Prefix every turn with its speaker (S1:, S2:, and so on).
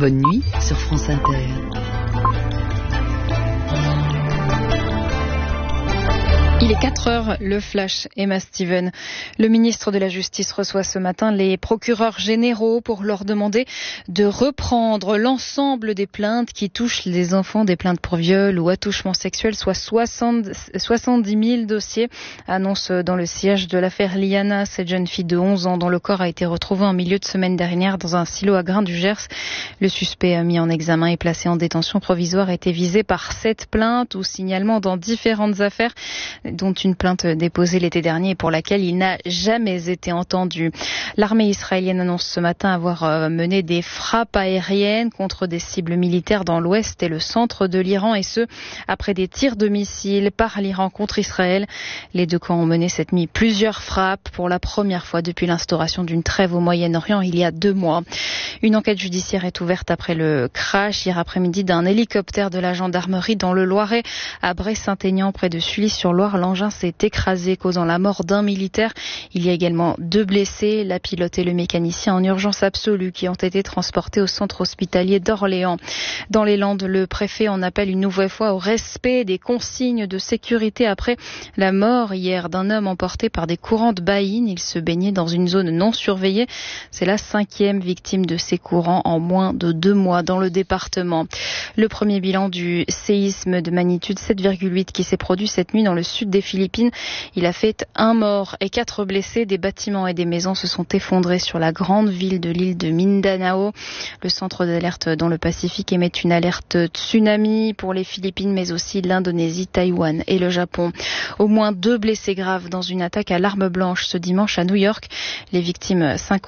S1: Bonne nuit sur France Inter.
S2: Il est 4h, le flash, Emma Steven. Le ministre de la Justice reçoit ce matin les procureurs généraux pour leur demander de reprendre l'ensemble des plaintes qui touchent les enfants, des plaintes pour viol ou attouchement sexuel, soit 70 000 dossiers, annonce dans le siège de l'affaire Liana, cette jeune fille de 11 ans dont le corps a été retrouvé en milieu de semaine dernière dans un silo à grains du Gers. Le suspect mis en examen et placé en détention provisoire a été visé par 7 plaintes ou signalements dans différentes affaires, dont une plainte déposée l'été dernier et pour laquelle il n'a jamais été entendu. L'armée israélienne annonce ce matin avoir mené des frappes aériennes contre des cibles militaires dans l'ouest et le centre de l'Iran, et ce, après des tirs de missiles par l'Iran contre Israël. Les deux camps ont mené cette nuit plusieurs frappes pour la première fois depuis l'instauration d'une trêve au Moyen-Orient il y a 2 mois. Une enquête judiciaire est ouverte après le crash hier après-midi d'un hélicoptère de la gendarmerie dans le Loiret à Bray-Saint-Aignan près de Sully-sur-Loire. L'engin s'est écrasé, causant la mort d'un militaire. Il y a également 2 blessés, la pilote et le mécanicien en urgence absolue qui ont été transportés au centre hospitalier d'Orléans. Dans les Landes, le préfet en appelle une nouvelle fois au respect des consignes de sécurité après la mort hier d'un homme emporté par des courants de baïnes. Il se baignait dans une zone non surveillée. C'est la 5e victime de ces courants en moins de 2 mois dans le département. Le premier bilan du séisme de magnitude 7,8 qui s'est produit cette nuit dans le sud des Philippines. Il a fait 1 mort et 4 blessés. Des bâtiments et des maisons se sont effondrés sur la grande ville de l'île de Mindanao. Le centre d'alerte dans le Pacifique émet une alerte tsunami pour les Philippines, mais aussi l'Indonésie, Taïwan et le Japon. Au moins 2 blessés graves dans une attaque à l'arme blanche ce dimanche à New York. Les victimes, 5